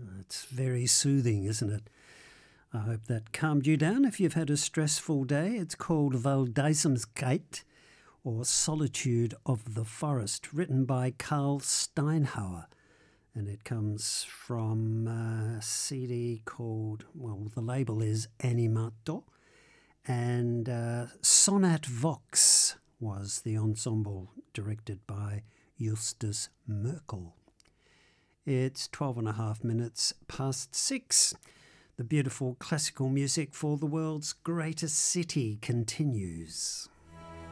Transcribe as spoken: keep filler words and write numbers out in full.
It's very soothing, isn't it? I hope that calmed you down if you've had a stressful day. It's called Waldeisemskeit, or Solitude of the Forest, written by Karl Steinhauer. And it comes from a C D called, well, the label is Animato. And uh, Sonat Vox was the ensemble, directed by Justus Merkel. It's twelve and a half minutes past six. The beautiful classical music for the world's greatest city continues.